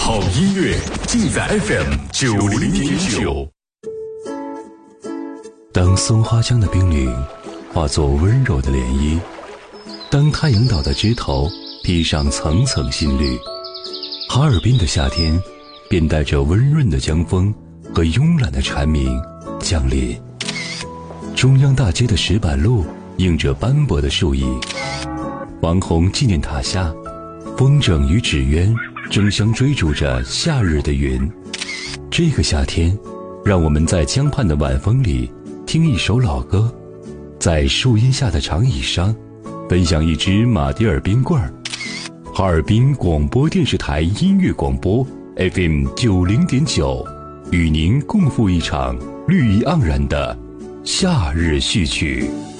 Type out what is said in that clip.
好音乐尽在 FM90.9。 当松花江的冰凌化作温柔的涟漪，当太阳岛的枝头披上层层新绿，哈尔滨的夏天便带着温润的江风和慵懒的蝉鸣降临。中央大街的石板路映着斑驳的树影，王洪纪念塔下，风筝与纸鸢争相追逐着夏日的云。这个夏天，让我们在江畔的晚风里听一首老歌，在树荫下的长椅上分享一支马迭尔冰棍儿。哈尔滨广播电视台音乐广播 FM90.9，与您共赴一场绿意盎然的夏日序曲。